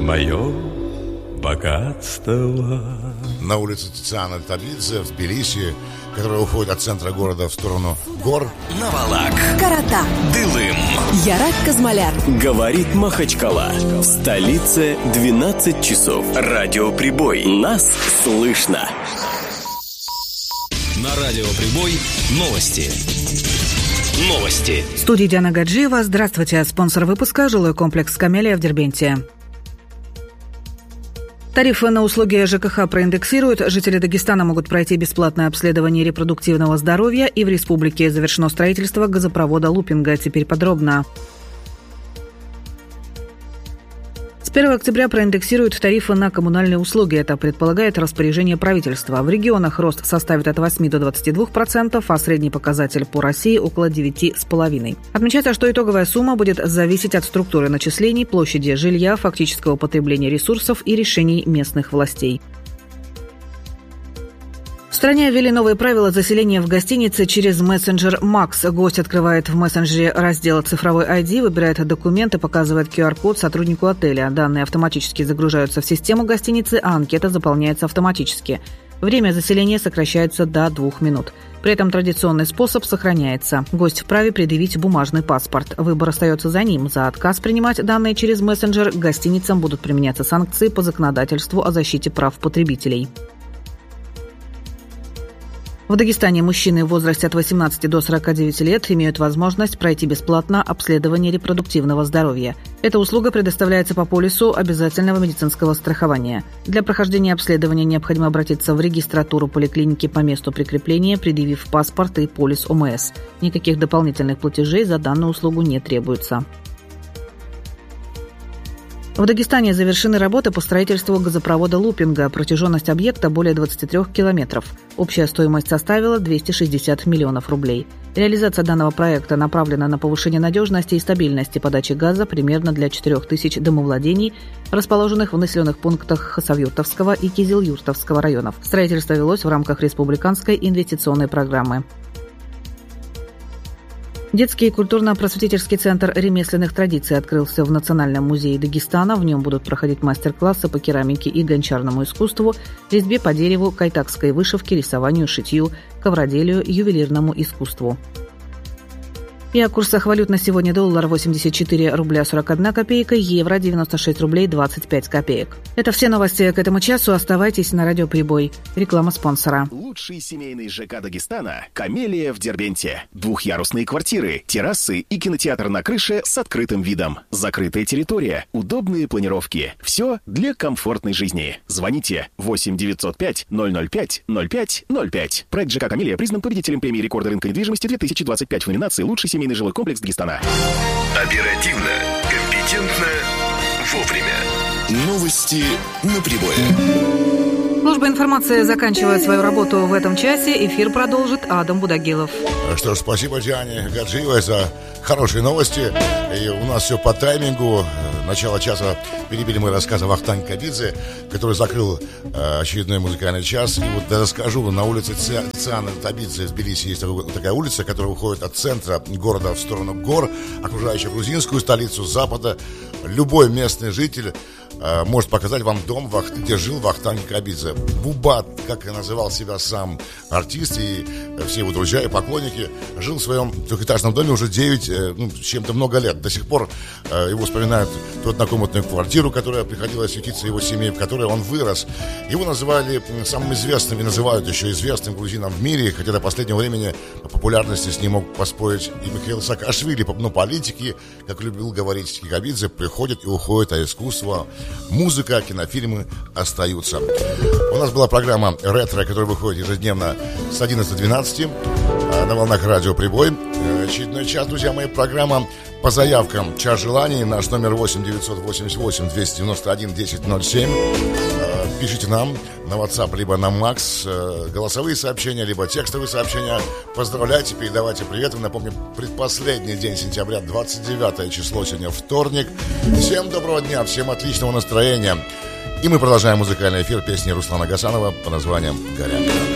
мое богатство. На улице Тициана Табидзе в Тбилиси, которая уходит от центра города в сторону гор. Навалак, Карата, Дылым, Ярак Казмаляр. говорит Махачкала. В столице 12 часов. Радиоприбой. Нас слышно. На Радиоприбой новости. Новости. В студии Диана Гаджиева. Здравствуйте. Спонсор выпуска – жилой комплекс «Камелия» в Дербенте. Тарифы на услуги ЖКХ проиндексируют. Жители Дагестана могут пройти бесплатное обследование репродуктивного здоровья. И в республике завершено строительство газопровода Лупинга. Теперь подробно. С 1 октября проиндексируют тарифы на коммунальные услуги. Это предполагает распоряжение правительства. В регионах рост составит от 8 до 22%, а средний показатель по России около 9,5%. Отмечается, что итоговая сумма будет зависеть от структуры начислений, площади жилья, фактического потребления ресурсов и решений местных властей. В стране ввели новые правила заселения в гостинице через мессенджер Макс. Гость открывает в мессенджере раздел «Цифровой ID», выбирает документы, показывает QR-код сотруднику отеля. Данные автоматически загружаются в систему гостиницы, а анкета заполняется автоматически. Время заселения сокращается до 2 минут. При этом традиционный способ сохраняется. Гость вправе предъявить бумажный паспорт. Выбор остается за ним. За отказ принимать данные через мессенджер гостиницам будут применяться санкции по законодательству о защите прав потребителей. В Дагестане мужчины в возрасте от 18 до 49 лет имеют возможность пройти бесплатно обследование репродуктивного здоровья. Эта услуга предоставляется по полису обязательного медицинского страхования. Для прохождения обследования необходимо обратиться в регистратуру поликлиники по месту прикрепления, предъявив паспорт и полис ОМС. Никаких дополнительных платежей за данную услугу не требуется. В Дагестане завершены работы по строительству газопровода Лупинга. Протяженность объекта более 23 километров. Общая стоимость составила 260 миллионов рублей. Реализация данного проекта направлена на повышение надежности и стабильности подачи газа примерно для 4000 домовладений, расположенных в населенных пунктах Хасавюртовского и Кизилюртовского районов. Строительство велось в рамках республиканской инвестиционной программы. Детский культурно-просветительский центр ремесленных традиций открылся в Национальном музее Дагестана. В нем будут проходить мастер-классы по керамике и гончарному искусству, резьбе по дереву, кайтакской вышивке, рисованию, шитью, ковроделию, ювелирному искусству. И о курсах валют на сегодня: доллар 84 рубля 41 копейка, евро 96 рублей 25 копеек. Это все новости к этому часу. Оставайтесь на Радиоприбой. Реклама спонсора. Лучший семейный ЖК Дагестана – «Камелия» в Дербенте. Двухъярусные квартиры, террасы и кинотеатр на крыше с открытым видом. Закрытая территория, удобные планировки. Все для комфортной жизни. Звоните 8 905 005 05 05. Проект ЖК «Камелия» признан победителем премии рекорда рынка недвижимости 2025 в номинации «Лучший семейный жилой комплекс Дагестана». Оперативно, компетентно, вовремя. Новости на прибое. Служба информации заканчивает свою работу в этом часе. Эфир продолжит Адам Будагилов. Что ж, спасибо Диане Гаджиевой за хорошие новости. И у нас все по таймингу. Начало часа перебили мой рассказ о Вахтанге Кабидзе, который закрыл очередной музыкальный час. И вот расскажу, на улице Тициана Табидзе в Тбилиси есть такая улица, которая уходит от центра города в сторону гор, окружающая грузинскую столицу с запада. Любой местный житель может показать вам дом, где жил Вахтанг Кабидзе. Бубат, как и называл себя сам артист, и все его друзья и поклонники, жил в своем трехэтажном доме уже 9, чем-то много лет. До сих пор его вспоминают ту однокомнатную квартиру, которая приходилась светиться его семье, в которой он вырос. Его называли самым известным, и называют еще известным грузином в мире, хотя до последнего времени по популярности с ним мог поспорить и Михаил Саакашвили. Но политики, как любил говорить Кабидзе, приходят и уходят, а искусство, музыка, кинофильмы остаются. У нас была программа «Ретро», которая выходит ежедневно с 11 до 12 на волнах Радиоприбой. Очередной час, друзья мои, программа по заявкам «Час желаний». Наш номер 8 988 291 1007. Пишите нам на WhatsApp, либо на Max голосовые сообщения, либо текстовые сообщения. Поздравляйте, передавайте привет. Напомню, предпоследний день сентября, 29 число, сегодня вторник. Всем доброго дня, всем отличного настроения. И мы продолжаем музыкальный эфир песни Руслана Гасанова по названием «Горят».